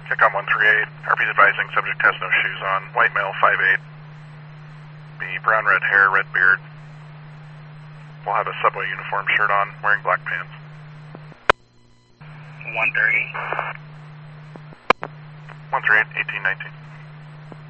Kickoff 138, RP's advising subject has no shoes on. White male, 5'8". Be brown, red hair, red beard. Will have a subway uniform shirt on, wearing black pants. 130. 138, 1819.